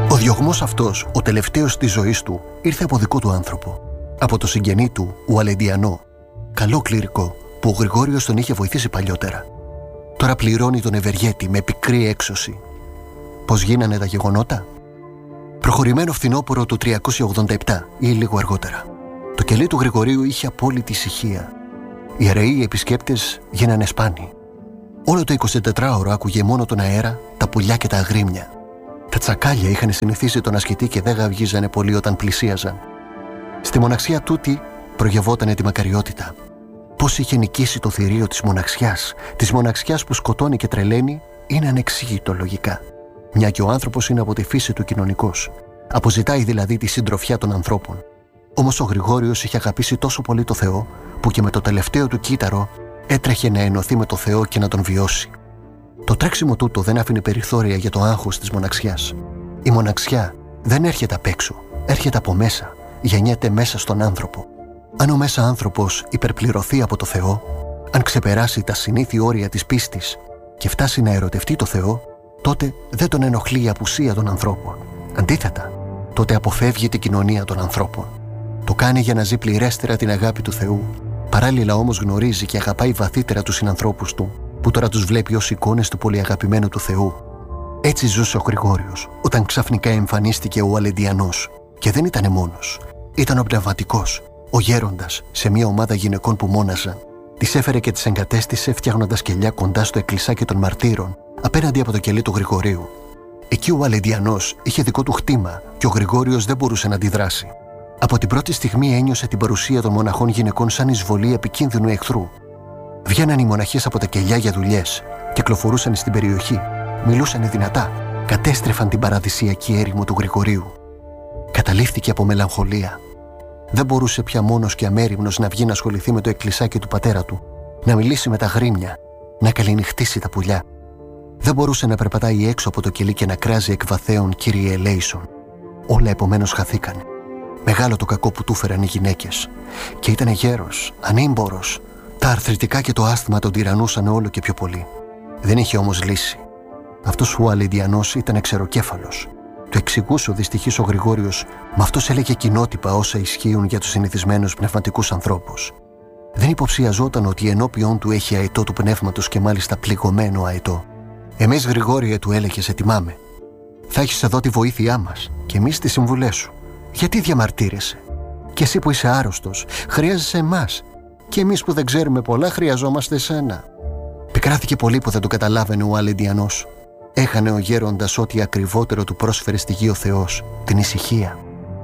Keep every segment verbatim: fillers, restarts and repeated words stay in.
Ο διωγμός αυτός, ο τελευταίος της ζωής του, ήρθε από δικό του άνθρωπο. Από το συγγενή του, Ουαλεντιανό, καλό κληρικό, που ο Γρηγόριος τον είχε βοηθήσει παλιότερα. Τώρα πληρώνει τον ευεργέτη με πικρή έξωση. Πώς γίνανε τα γεγονότα? Προχωρημένο φθινόπωρο του τριακόσια ογδόντα επτά ή λίγο αργότερα. Το κελί του Γρηγορίου είχε απόλυτη ησυχία. Οι ιερεοί επισκέπτες γίνανε σπάνιοι. Όλο το εικοσιτετράωρο άκουγε μόνο τον αέρα, τα πουλιά και τα αγρίμια. Τα τσακάλια είχαν συνηθίσει τον ασκητή και δεν γαυγίζανε πολύ όταν πλησίαζαν. Στη μοναξιά τούτη προγευότανε τη μακαριότητα. Πώς είχε νικήσει το θηρίο της μοναξιάς, της μοναξιάς που σκοτώνει και τρελαίνει, είναι ανεξήγητο λογικά. Μια και ο άνθρωπος είναι από τη φύση του κοινωνικός. Αποζητάει δηλαδή τη συντροφιά των ανθρώπων. Όμως ο Γρηγόριος είχε αγαπήσει τόσο πολύ το Θεό, που και με το τελευταίο του κύτταρο έτρεχε να ενωθεί με το Θεό και να τον βιώσει. Το τρέξιμο τούτο δεν άφηνε περιθώρια για το άγχος της μοναξιάς. Η μοναξιά δεν έρχεται απ' έξω, έρχεται από μέσα, γεννιέται μέσα στον άνθρωπο. Αν ο μέσα άνθρωπος υπερπληρωθεί από το Θεό, αν ξεπεράσει τα συνήθη όρια της πίστης και φτάσει να ερωτευτεί το Θεό, τότε δεν τον ενοχλεί η απουσία των ανθρώπων. Αντίθετα, τότε αποφεύγει την κοινωνία των ανθρώπων. Το κάνει για να ζει πληρέστερα την αγάπη του Θεού. Παράλληλα όμως γνωρίζει και αγαπάει βαθύτερα τους συνανθρώπους του, που τώρα τους βλέπει ως εικόνες του πολυαγαπημένου του Θεού. Έτσι ζούσε ο Γρηγόριος, όταν ξαφνικά εμφανίστηκε ο Ουαλεντιανός. Και δεν ήτανε μόνος. Ήταν ο πνευματικός, ο γέροντας, σε μια ομάδα γυναικών που μόναζαν. Τις έφερε και τις εγκατέστησε φτιάχνοντας κελιά κοντά στο εκκλησάκι των μαρτύρων, απέναντι από το κελί του Γρηγορίου. Εκεί ο Ουαλεντιανός είχε δικό του χτήμα και ο Γρηγόριος δεν μπορούσε να αντιδράσει. Από την πρώτη στιγμή ένιωσε την παρουσία των μοναχών γυναικών σαν εισβολή επικίνδυνου εχθρού. Βγαίναν οι μοναχές από τα κελιά για δουλειές, κυκλοφορούσαν στην περιοχή, μιλούσαν δυνατά, κατέστρεφαν την παραδεισιακή έρημο του Γρηγορίου. Καταλήφθηκε από μελαγχολία. Δεν μπορούσε πια μόνος και αμέριμνος να βγει να ασχοληθεί με το εκκλησάκι του πατέρα του, να μιλήσει με τα γρήμια, να καληνυχτήσει τα πουλιά. Δεν μπορούσε να περπατάει έξω από το κελί και να κράζει εκ βαθέων κύριε ελέησον. Όλα επομένως χαθήκανε. Μεγάλο το κακό που του έφεραν οι γυναίκες. Και ήταν γέρος, ανήμπορος. Τα αρθριτικά και το άσθμα τον τυραννούσαν όλο και πιο πολύ. Δεν είχε όμως λύση. Αυτός ο Ουαλεντιανός ήταν εξεροκέφαλος. Του εξηγούσε ο δυστυχής ο Γρηγόριος, μα αυτός έλεγε κοινότυπα όσα ισχύουν για τους συνηθισμένους πνευματικούς ανθρώπους. Δεν υποψιαζόταν ότι ενώπιον του έχει αετό του πνεύματος και μάλιστα πληγωμένο αετό. Εμείς, Γρηγόριε, του έλεγε, σε τιμάμε. Θα έχεις εδώ τη βοήθειά μας και εμείς τις συμβουλές σου. Γιατί διαμαρτύρεσαι? Και εσύ που είσαι άρρωστος, χρειάζεσαι εμάς. Και εμείς που δεν ξέρουμε πολλά, χρειαζόμαστε εσένα. Πικράθηκε πολύ που δεν το καταλάβαινε ο Ουαλεντιανός. Έχανε ο γέροντας ό,τι ακριβότερο του πρόσφερε στη γη ο Θεός, την ησυχία.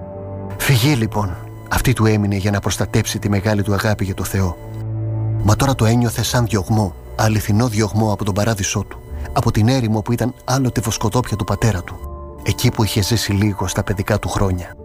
Φυγή λοιπόν, αυτή του έμεινε για να προστατέψει τη μεγάλη του αγάπη για το Θεό. Μα τώρα το ένιωθε σαν διωγμό, αληθινό διωγμό από τον παράδεισό του, από την έρημο που ήταν άλλοτε βοσκοτόπια του πατέρα του, εκεί που είχε ζήσει λίγο στα παιδικά του χρόνια.